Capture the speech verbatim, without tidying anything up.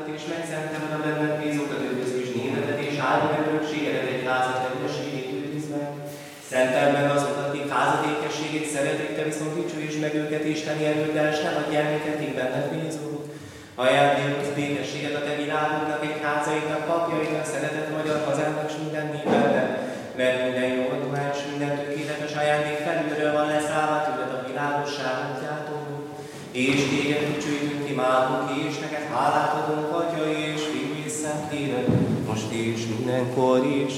és megszenteled a benned bízókat, üdvözlés névedet, és áld meg örökségedet egy házat rendességét őrizd meg. Szenteld meg azokat, akik házad ékességét szeretik, te viszont dicsőítsd meg őket isteni erőddel, s ne hagyj el minket, így benned bízunk. Ajándékozz békességet a te világodnak, egy házaidnak, papjaidnak, szeretet magyar hazának, s minden népednek, mert minden jó adulás, minden tökéletes ajándék felülről van leszállva tőled a világosságútjától. És téged dicsőítünk, imádunk, és neked hálát adunk, Atyai és Fiú és Szentlélek, most és mindenkor is,